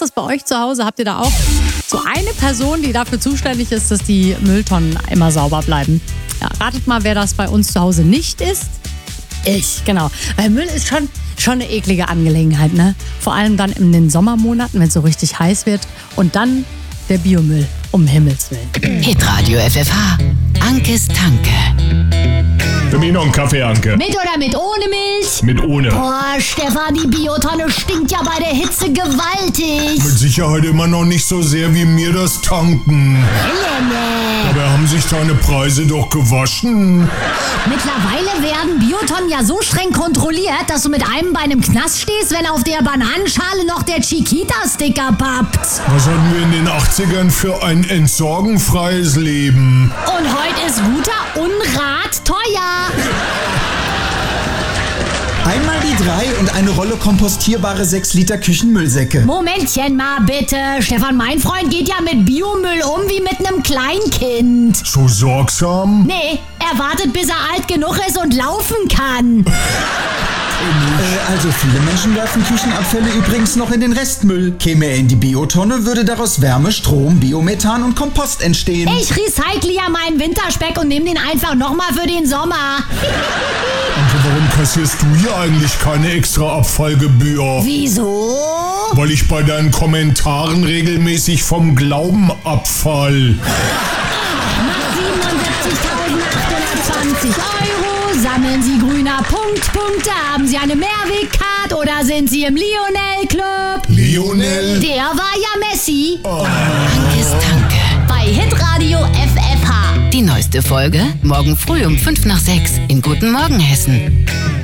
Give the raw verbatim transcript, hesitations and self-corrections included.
ist das bei euch zu Hause? Habt ihr da auch so eine Person, die dafür zuständig ist, dass die Mülltonnen immer sauber bleiben? Ja, ratet mal, wer das bei uns zu Hause nicht ist. Ich, genau. Weil Müll ist schon, schon eine eklige Angelegenheit, ne? Vor allem dann in den Sommermonaten, wenn es so richtig heiß wird. Und dann der Biomüll, um Himmels Willen. Hitradio F F H. Ankes Tanke. Für mich noch einen Kaffee, Anke. Mit oder mit ohne Milch? Mit ohne. Boah, Stefan, die Biotonne stinkt ja bei der Hitze gewaltig. Mit Sicherheit immer noch nicht so sehr wie mir das Tanken. Helene. Aber haben sich deine Preise doch gewaschen? Mittlerweile werden Biotonnen ja so streng kontrolliert, dass du mit einem Bein im Knast stehst, wenn auf der Bananenschale noch der Chiquita-Sticker pappt. Was hatten wir in den achtzigern für ein entsorgenfreies Leben? Und heute ist guter Unrat teuer. Einmal die drei und eine Rolle kompostierbare sechs Liter Küchenmüllsäcke. Momentchen mal bitte. Stefan, mein Freund geht ja mit Biomüll um wie mit einem Kleinkind. So sorgsam? Nee, er wartet, bis er alt genug ist und laufen kann. Äh, also viele Menschen werfen Küchenabfälle übrigens noch in den Restmüll. Käme er in die Biotonne, würde daraus Wärme, Strom, Biomethan und Kompost entstehen. Ich recycle ja meinen Winterspeck und nehme den einfach nochmal für den Sommer. Anke, warum kassierst du hier eigentlich keine extra Abfallgebühr? Wieso? Weil ich bei deinen Kommentaren regelmäßig vom Glauben abfall. siebenundsiebzigtausendachthundertzwanzig Euro. Sammeln Sie grüner Punkt, Punkte. Haben Sie eine Mehrwegcard oder sind Sie im Lionel-Club? Lionel? Der war ja Messi. Oh. Ankes Tanke. Bei Hitradio F F H. Die neueste Folge morgen früh um fünf nach sechs in Guten Morgen Hessen.